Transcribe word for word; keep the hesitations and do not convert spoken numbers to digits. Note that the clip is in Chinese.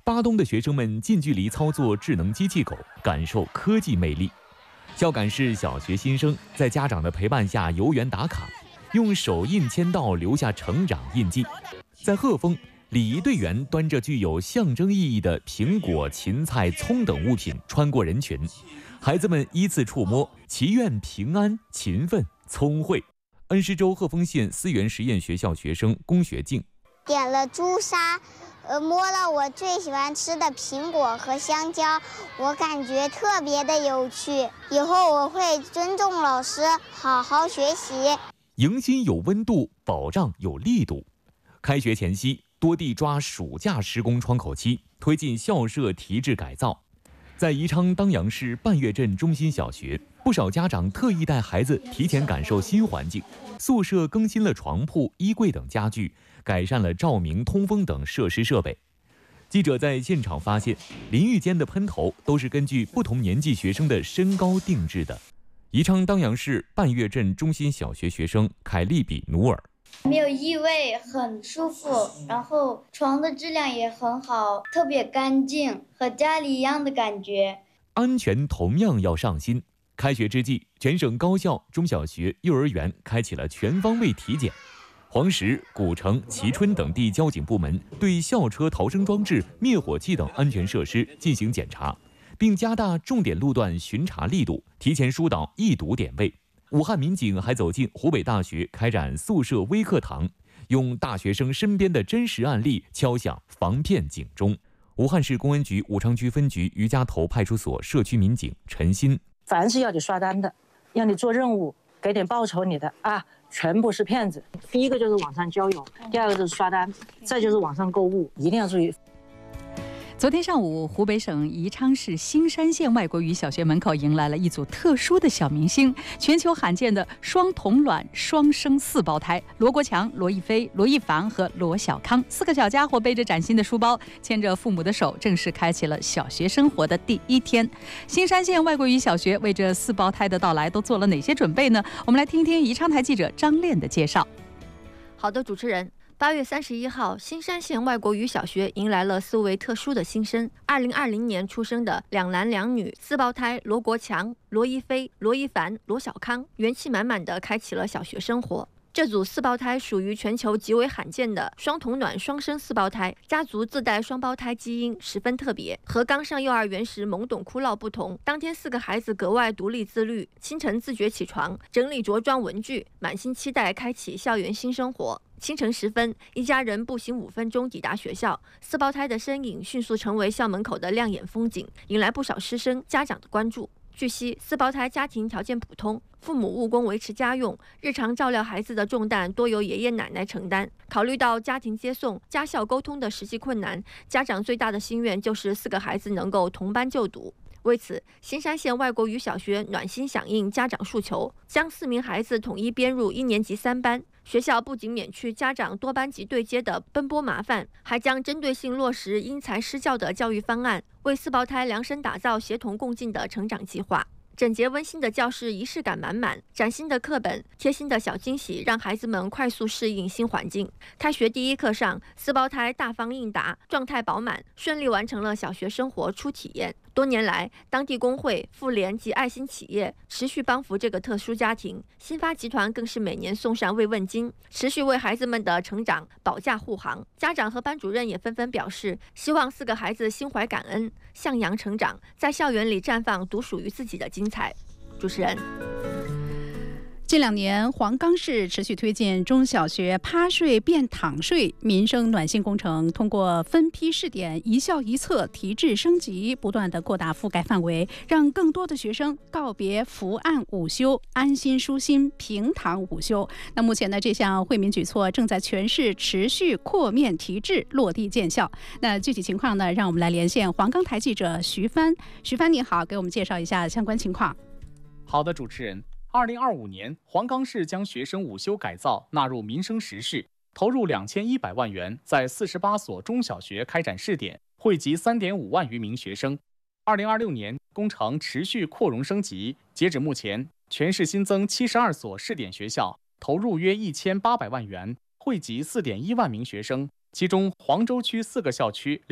巴东的学生们近距离操作智能机器狗，感受科技魅力。孝感市小学新生在家长的陪伴下游园打卡，用手印签到留下成长印记。在鹤峰，礼仪队员端着具有象征意义的苹果、芹菜、葱等物品穿过人群，孩子们依次触摸，祈愿平安、勤奋、聪慧。恩施州鹤峰县思源实验学校学生龚学静点了朱砂，呃，摸了我最喜欢吃的苹果和香蕉，我感觉特别的有趣。以后我会尊重老师，好好学习。 迎新有温度，保障有力度。开学前夕，多地抓暑假施工窗口期，推进校舍提质改造。在宜昌当阳市半月镇中心小学，不少家长特意带孩子提前感受新环境，宿舍更新了床铺、衣柜等家具，改善了照明、通风等设施设备。记者在现场发现，淋浴间的喷头都是根据不同年纪学生的身高定制的。宜昌当阳市半月镇中心小学学生凯利比努尔。 没有异味，很舒服，然后床的质量也很好，特别干净，和家里一样的感觉。 安全同样要上心。开学之际，全省高校、中小学、幼儿园开启了全方位体检。黄石、古城、蕲春等地交警部门对校车逃生装置、灭火器等安全设施进行检查，并加大重点路段巡查力度，提前疏导易堵点位。武汉民警还走进湖北大学开展宿舍微课堂，用大学生身边的真实案例敲响防骗警钟。武汉市公安局武昌区分局余家头派出所社区民警陈鑫： 凡是要你刷单的，要你做任务，给点报酬你的啊，全部是骗子。第一个就是网上交友，第二个就是刷单，再就是网上购物，一定要注意。 昨天上午，湖北省宜昌市兴山县外国语小学门口迎来了一组特殊的小明星，全球罕见的双同卵双生四胞胎罗国强、罗亦菲、罗亦凡和罗小康。四个小家伙背着崭新的书包，牵着父母的手，正式开启了小学生活的第一天。兴山县外国语小学为这四胞胎的到来都做了哪些准备呢？我们来听听宜昌台记者张炼的介绍。 好的，主持人。八月三十一号，兴山县外国语小学迎来了四位特殊的新生。二零二零年出生的两男两女四胞胎罗国强、罗亦菲、罗亦凡、罗小康，元气满满地开启了小学生活。这组四胞胎属于全球极为罕见的双同卵双生四胞胎，家族自带双胞胎基因，十分特别。和刚上幼儿园时懵懂哭闹不同，当天四个孩子格外独立自律，清晨自觉起床，整理着装文具，满心期待开启校园新生活。清晨时分，一家人步行五分钟抵达学校，四胞胎的身影迅速成为校门口的亮眼风景，引来不少师生、家长的关注。据悉，四胞胎家庭条件普通，父母务工维持家用，日常照料孩子的重担多由爷爷奶奶承担。考虑到家庭接送、家校沟通的实际困难，家长最大的心愿就是四个孩子能够同班就读。为此，兴山县外国语小学暖心响应家长诉求，将四名孩子统一编入一年级三班。学校不仅免去家长多班级对接的奔波麻烦，还将针对性落实因材施教的教育方案，为四胞胎量身打造协同共进的成长计划。整洁温馨的教室仪式感满满，崭新的课本、贴心的小惊喜，让孩子们快速适应新环境。开学第一课上，四胞胎大方应答，状态饱满，顺利完成了小学生活初体验。多年来，当地工会、妇联及爱心企业持续帮扶这个特殊家庭，新发集团更是每年送上慰问金，持续为孩子们的成长保驾护航。家长和班主任也纷纷表示，希望四个孩子心怀感恩，向阳成长，在校园里绽放独属于自己的精彩。主持人。 近两年，黄冈市持续推进中小学趴睡变躺睡民生暖心工程，通过分批试点、一校一策、提质升级，不断的扩大覆盖范围，让更多的学生告别伏案午休，安心舒心平躺午休。那目前呢，这项惠民举措正在全市持续扩面提质，落地见效。那具体情况呢，让我们来连线黄冈台记者徐帆。徐帆你好，给我们介绍一下相关情况。 好的，主持人。二零二五年，黄冈市将学生午休改造纳入民生实事，投入两千一百万元，在四十八所中小学开展试点，惠及三点五万余名学生。二零二六年，工程持续扩容升级，截止目前，全市新增七十二所试点学校，投入约一千八百万元，惠及四点一万名学生，其中黄州区四个校区